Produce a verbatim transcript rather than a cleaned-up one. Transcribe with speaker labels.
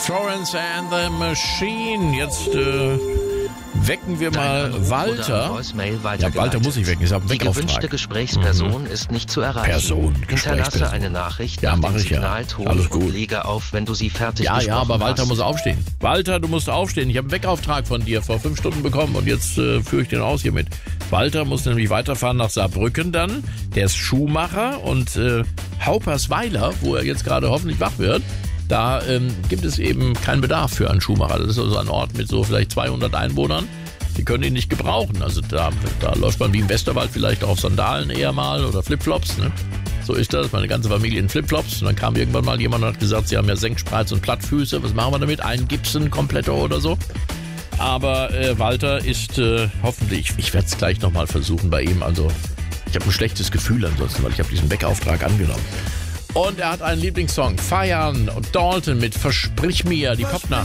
Speaker 1: Florence and the Machine. Jetzt äh, wecken wir mal Walter. Ja, Walter muss ich wecken, ist auf dem
Speaker 2: Die gewünschte
Speaker 1: Weckauftrag.
Speaker 2: Gesprächsperson mhm. ist nicht zu erreichen.
Speaker 1: Person,
Speaker 2: Hinterlasse eine Nachricht
Speaker 1: ja,
Speaker 2: nach
Speaker 1: mach
Speaker 2: dem
Speaker 1: ich ja.
Speaker 2: Signalton
Speaker 1: Alles gut.
Speaker 2: und lege auf, wenn du sie fertig
Speaker 1: Ja,
Speaker 2: gesprochen
Speaker 1: ja, aber Walter
Speaker 2: hast.
Speaker 1: muss aufstehen. Walter, du musst aufstehen. Ich habe einen Weckauftrag von dir vor fünf Stunden bekommen und jetzt äh, führe ich den aus hiermit. Walter muss nämlich weiterfahren nach Saarbrücken dann. Der ist Schuhmacher und äh, Haupersweiler, wo er jetzt gerade hoffentlich wach wird, da ähm, gibt es eben keinen Bedarf für einen Schuhmacher. Das ist also ein Ort mit so vielleicht zweihundert Einwohnern. Die können ihn nicht gebrauchen. Also da, da läuft man wie im Westerwald vielleicht auf Sandalen eher mal oder Flipflops. Ne? So ist das. Meine ganze Familie in Flipflops. Und dann kam irgendwann mal jemand und hat gesagt, sie haben ja Senkspreiz und Plattfüße. Was machen wir damit? Einen Gipsen, kompletter oder so? Aber äh, Walter ist äh, hoffentlich, ich werde es gleich nochmal versuchen bei ihm. Also ich habe ein schlechtes Gefühl ansonsten, weil ich habe diesen Weckauftrag angenommen. Und er hat einen Lieblingssong, Feiern und Dalton mit Versprich mir, die Popnacht.